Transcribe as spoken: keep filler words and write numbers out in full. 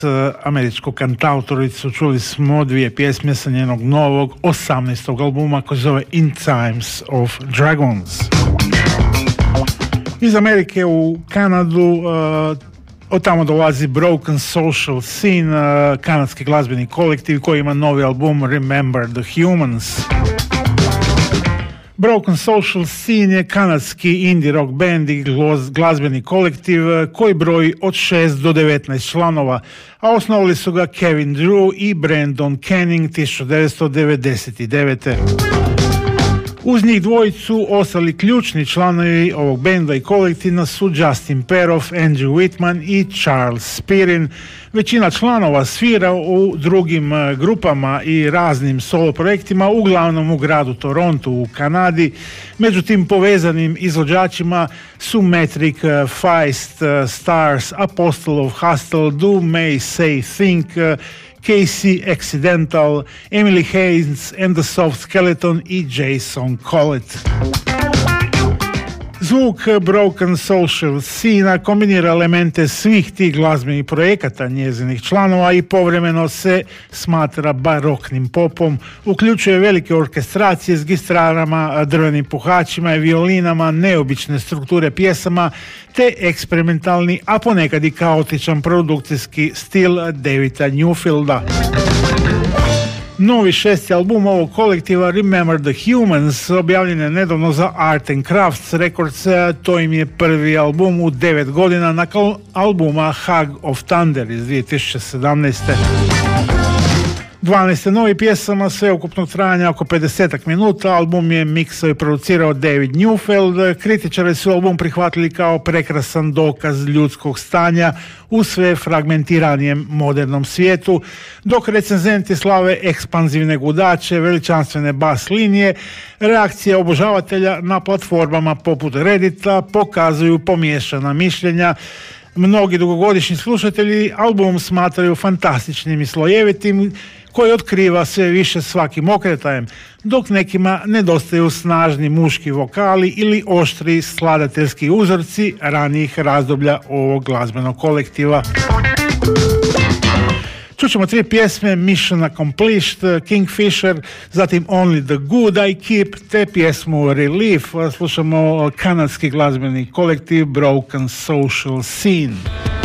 američku kantautoricu. Čuli smo dvije pjesme sa njenog novog osamnaestog albuma koji se zove In Times of Dragons. Iz Amerike u Kanadu uh, od tamo dolazi Broken Social Scene, uh, kanadski glazbeni kolektiv koji ima novi album Remember the Humans. Broken Social Scene je kanadski indie rock band i glazbeni kolektiv koji broji od šest do devetnaest članova, a osnovali su ga Kevin Drew i Brandon Canning tisuću devetsto devedeset devete. Uz njih dvojicu ostali ključni članovi ovog benda i kolektiva su Justin Peroff, Andrew Whitman i Charles Spirin. Većina članova svira u drugim grupama i raznim solo projektima, uglavnom u gradu Toronto u Kanadi. Među tim povezanim izvođačima su Metric, Feist, Stars, Apostle of Hustle, Do May Say Think, Casey Accidental, Emily Haynes and the Soft Skeleton i Jason Collett. Zvuk Broken Social Scene kombinira elemente svih tih glazbenih projekata njezinih članova i povremeno se smatra baroknim popom. Uključuje velike orkestracije s gitarama, drvenim puhačima i violinama, neobične strukture pjesama te eksperimentalni, a ponekad i kaotičan produkcijski stil Davida Newfielda. Novi šesti album ovog kolektiva Remember the Humans objavljen je nedavno za Art and Crafts Records. To im je prvi album u devet godina nakon albuma Hug of Thunder iz dvije tisuće sedamnaeste. dvanaest novih pjesama sveukupnog trajanja oko pedeset minuta. Album je miksao i producirao David Newfield. Kritičari su album prihvatili kao prekrasan dokaz ljudskog stanja u sve fragmentiranijem modernom svijetu, dok recenzenti slave ekspanzivne gudače, veličanstvene bas linije. Reakcije obožavatelja na platformama poput Reddita pokazuju pomiješana mišljenja. Mnogi dugogodišnji slušatelji album smatraju fantastičnim i slojevitim, koji otkriva sve više svakim okretajem, dok nekima nedostaju snažni muški vokali ili oštri skladateljski uzorci ranijih razdoblja ovog glazbenog kolektiva. Čućemo tri pjesme: Mission Accomplished, Kingfisher, zatim Only the Good I Keep, te pjesmu Relief. Slušamo kanadski glazbeni kolektiv Broken Social Scene.